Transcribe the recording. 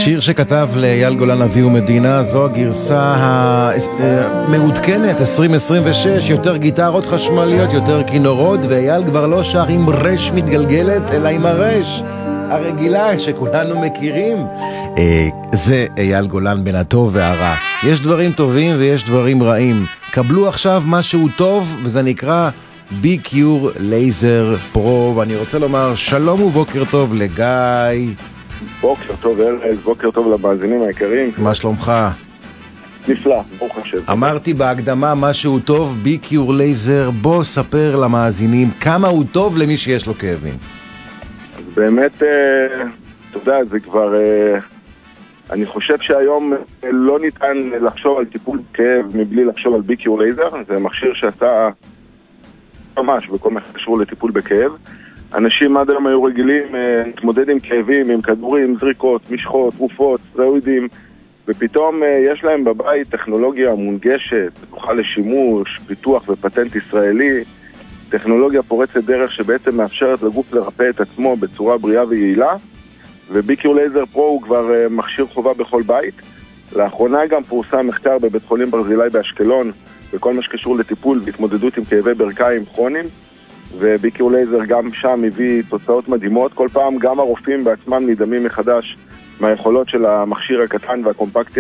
שיר שכתב לאייל גולן אבי ומדינה, זו הגרסה המעודכנת, 2026, יותר גיטרות חשמליות, יותר כינורות, ואייל כבר לא שר עם רש מתגלגלת, אלא עם הרש הרגילה שכולנו מכירים. זה אייל גולן בין הטוב והרע. יש דברים טובים ויש דברים רעים. קבלו עכשיו משהו טוב, וזה נקרא BCure Laser Pro, ואני רוצה לומר שלום ובוקר טוב לגיא. בוקר טוב ארז, בוקר טוב למאזינים היקרים. מה שלומך? נפלא, ברוך השם. אמרתי בהקדמה משהו טוב, BCure Laser, בוא ספר למאזינים כמה הוא טוב למי שיש לו כאבים. אז באמת, אתה יודע, זה כבר, אני חושב שהיום לא ניתן לחשוב על טיפול כאב מבלי לחשוב על BCure Laser. זה מכשיר שעשה ממש בכל מה שקשור לטיפול בכאב. אנשים עד היום היו רגילים להתמודד עם כאבים, עם כדורים, זריקות, משחות, תרופות, סטרואידים, ופתאום יש להם בבית טכנולוגיה מונגשת, פתוחה לשימוש, פיתוח ופטנט ישראלי, טכנולוגיה פורצת דרך שבעצם מאפשרת לגוף לרפא את עצמו בצורה בריאה ויעילה, ו-BCure Laser Pro הוא כבר מכשיר חובה בכל בית. לאחרונה גם פורסם מחקר בבית חולים ברזילי באשקלון, בכל מה שקשור לטיפול והתמודדות עם כאבי ברכיים כרוניים, ו-BCure Laser גם שם הביא תוצאות מדהימות. כל פעם גם הרופאים בעצמם נדהמים מחדש מהיכולות של המכשיר הקטן והקומפקטי